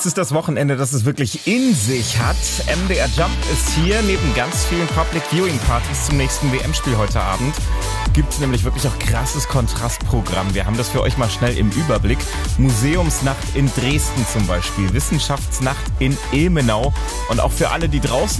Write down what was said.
ist das Wochenende, das es wirklich in sich hat. MDR Jump ist hier. Neben ganz vielen Public Viewing Partys zum nächsten WM-Spiel heute Abend gibt es nämlich wirklich auch krasses Kontrastprogramm. Wir haben das für euch mal schnell im Überblick. Museumsnacht in Dresden zum Beispiel, Wissenschaftsnacht in Ilmenau und auch für alle, die draußen